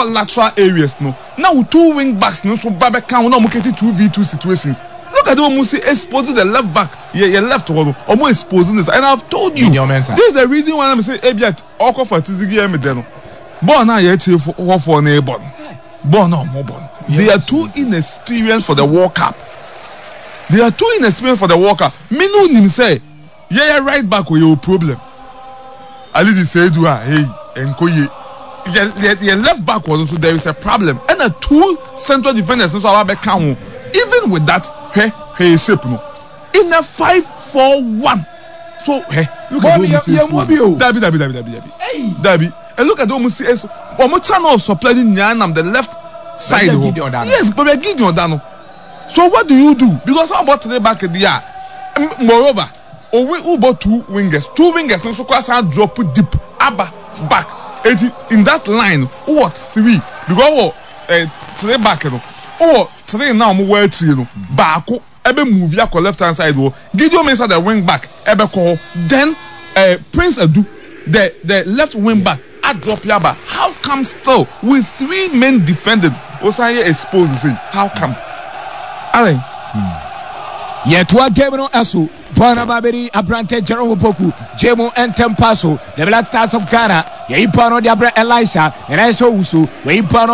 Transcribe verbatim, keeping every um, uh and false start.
lateral areas no. Now two wing backs no so babe can no mo get two v two situations. Look at the one see exposing the left back. Yeah, yeah, left one. Almost exposing this. And I've told you, this is the reason why I'm saying Ebiat Oko for Tizigi me deno. Born now yet for for neighbor. Born no more born. They are too inexperienced for the World Cup. They are too inexperienced for the World Cup. Me no nim say, yeah, yeah, right back with your problem. At least he said, hey, enkoye. The left back was so there is a problem. And the two central defenders so our back count. Even with that, hey, hey, shape no. In a five four one. So, hey, look at what Dabi, Dabi, Dabi, Dabi, Dabi. Hey, Dabi. And look at what we see. One more channel supplying Nyanam the left side. Yes, but we're giving you that. So what do you do? Because how about today back at the year? Moreover, oh, we bought two wingers, two wingers, and so class and drop deep, abba back. In that line, what three? Because uh, today back, you know, oh, today now I'm well to you know, back, ebe move ya left hand side. Gideon Mensah the wing back, ebe call. Then uh, Prince Adu, the the left wing back, I drop yaba. How come still with three men defended? Osaye exposed. Say how come? Alan. Yet what game no asu Bona Baberi Abrante Jerome Boku Jemo and Tempaso the Black Stars of Ghana. Ye Pano Diabra Elisha and I saw Usu. We